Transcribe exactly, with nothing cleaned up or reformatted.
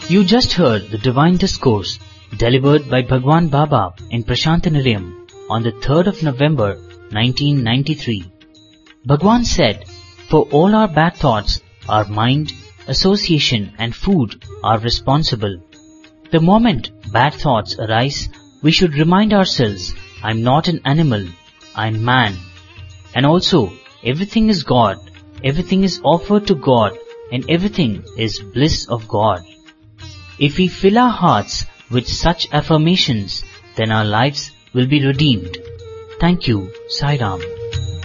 You just heard the Divine Discourse delivered by Bhagwan Baba in Prashantanirayam on the third of November nineteen ninety-three. Bhagwan said, "For all our bad thoughts, our mind, association and food are responsible. The moment bad thoughts arise, we should remind ourselves, I'm not an animal, I'm man. And also, everything is God, everything is offered to God, and everything is bliss of God." If we fill our hearts with such affirmations, then our lives will be redeemed. Thank you, Sai Ram.